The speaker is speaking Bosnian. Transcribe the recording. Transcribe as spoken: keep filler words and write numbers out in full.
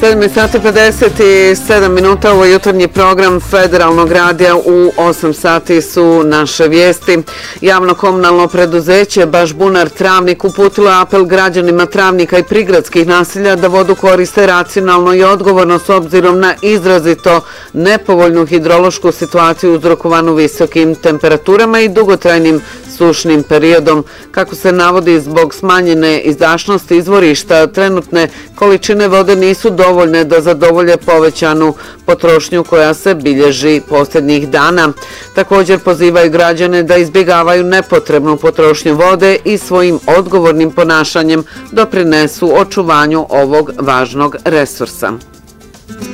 sedam sati pedeset sedam minuta, ovo je jutarnji program Federalnog radija, u osam sati su naše vijesti. Javno komunalno preduzeće Bažbunar Travnik uputilo apel građanima Travnika i prigradskih naselja da vodu koriste racionalno i odgovorno s obzirom na izrazito nepovoljnu hidrološku situaciju uzrokovanu visokim temperaturama i dugotrajnim sušnim periodom. Kako se navodi, zbog smanjene izdašnosti izvorišta, trenutne količine vode nisu dovoljne da zadovolje povećanu potrošnju koja se bilježi posljednjih dana. Također pozivaju građane da izbjegavaju nepotrebnu potrošnju vode i svojim odgovornim ponašanjem doprinesu očuvanju ovog važnog resursa.